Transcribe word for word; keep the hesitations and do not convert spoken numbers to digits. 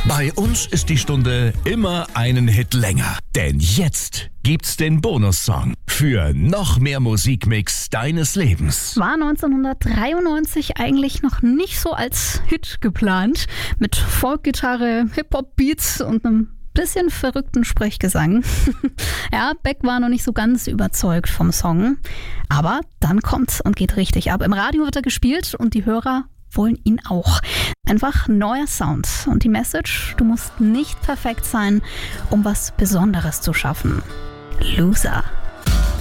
Bei uns ist die Stunde immer einen Hit länger. Denn jetzt gibt's den Bonussong für noch mehr Musikmix deines Lebens. War neunzehnhundertdreiundneunzig eigentlich noch nicht so als Hit geplant. Mit Folkgitarre, Hip-Hop-Beats und einem bisschen verrückten Sprechgesang. Ja, Beck war noch nicht so ganz überzeugt vom Song. Aber dann kommt's und geht richtig ab. Im Radio wird er gespielt und die Hörer wollen ihn auch. Einfach neuer Sound. Und die Message: Du musst nicht perfekt sein, um was Besonderes zu schaffen. Loser.